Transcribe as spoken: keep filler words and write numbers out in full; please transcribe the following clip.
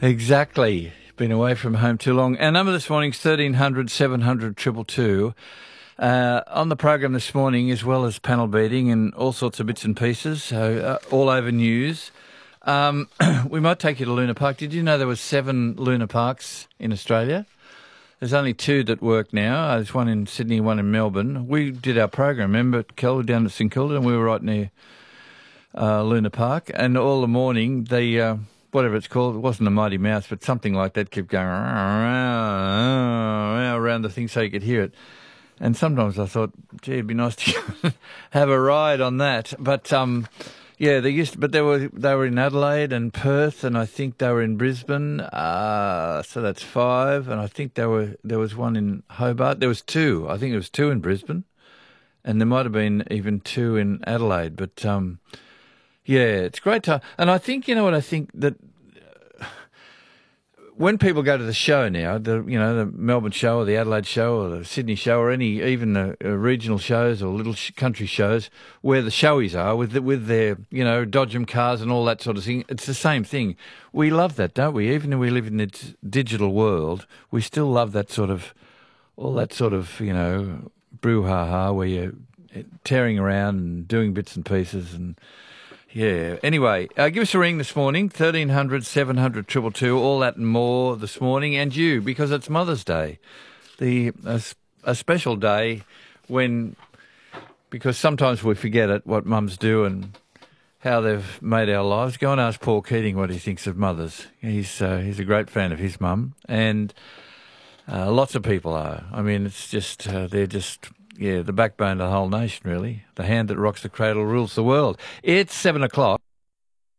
Exactly. Been away from home too long. Our number this morning is thirteen hundred, seven hundred, two two two. Uh, on the program this morning, as well as panel beating and all sorts of bits and pieces, so uh, all over news. Um, we might take you to Luna Park. Did you know there were seven Luna Parks in Australia? There's only two that work now. There's one in Sydney, one in Melbourne. We did our program, remember, Kel, down at St Kilda, and we were right near uh, Luna Park. And all the morning, the uh, whatever it's called, it wasn't a Mighty Mouse, but something like that kept going around the thing so you could hear it. And sometimes I thought, gee, it'd be nice to have a ride on that. But um, yeah, they used, to, but they were they were in Adelaide and Perth, and I think they were in Brisbane. Uh, so that's five. And I think there were there was one in Hobart. There was two. I think there was two in Brisbane, and there might have been even two in Adelaide. But um, yeah, it's great to. And I think you know what I think that. When people go to the show now, the you know the Melbourne show or the Adelaide show or the Sydney show or any even the uh, regional shows or little sh- country shows where the showies are with the, with their you know Dodgem cars and all that sort of thing, it's the same thing. We love that, don't we? Even though we live in this digital world, we still love that sort of all that sort of you know brouhaha where you're tearing around and doing bits and pieces and. Yeah. Anyway, uh, give us a ring this morning, thirteen hundred, seven hundred, two two two, all that and more this morning, and you, because it's Mother's Day, the a, a special day when, because sometimes we forget it, what mums do and how they've made our lives. Go and ask Paul Keating what he thinks of mothers. He's uh, he's a great fan of his mum, and uh, lots of people are. I mean, it's just, uh, they're just... Yeah, the backbone of the whole nation, really. The hand that rocks the cradle rules the world. It's seven o'clock.